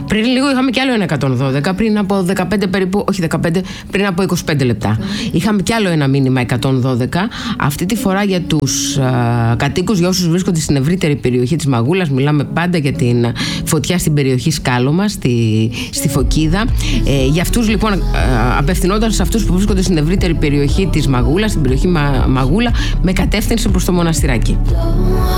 Πριν λίγο είχαμε κι άλλο ένα 112, πριν από 15 περίπου, όχι 15, πριν από 25 λεπτά. Είχαμε κι άλλο ένα μήνυμα 112, αυτή τη φορά για τους κατοίκους, για όσους βρίσκονται στην ευρύτερη περιοχή της Μαγούλας. Μιλάμε πάντα για την φωτιά στην περιοχή Σκάλωμα, στη Φωκίδα. Για αυτούς λοιπόν, απευθυνόταν σε αυτούς που βρίσκονται στην ευρύτερη περιοχή της Μαγούλας, στην περιοχή Μαγούλα, με κατεύθυνση προς το Μοναστηράκι.